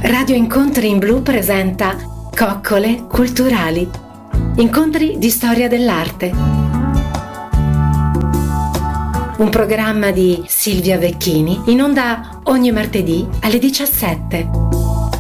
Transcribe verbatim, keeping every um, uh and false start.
Radio Incontri in Blu presenta Coccole Culturali, incontri di storia dell'arte. Un programma di Silvia Vecchini in onda ogni martedì alle diciassette.